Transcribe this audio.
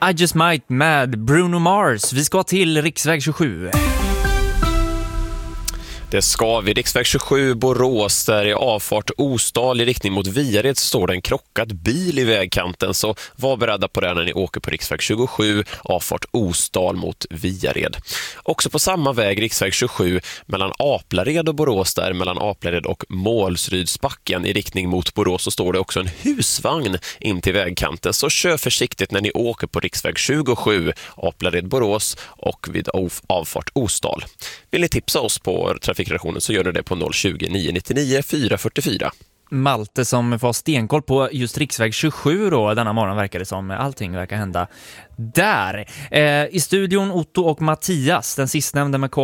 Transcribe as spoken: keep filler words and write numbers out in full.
I Just Might med Bruno Mars. Vi ska till riksväg tjugosju. Det ska vid riksväg tjugosju Borås, där i avfart Osdal i riktning mot Viared så står det en krockad bil i vägkanten, så var beredda på det när ni åker på riksväg tjugosju, avfart Osdal mot Viared. Också på samma väg, riksväg tjugosju, mellan Aplared och Borås, där mellan Aplared och Målsrydsbacken i riktning mot Borås så står det också en husvagn in till vägkanten, så kör försiktigt när ni åker på riksväg tjugosju, Aplared Borås och vid avfart Osdal. Vill ni tipsa oss på trafikredaktionen så gör ni det på noll tjugo, nio nittionio, fyra fyrtiofyra. Malte som får stenkoll på just riksväg tjugosju då, denna morgon verkar det som allting verkar hända där. Eh, I studion Otto och Mattias, den sistnämnda med koll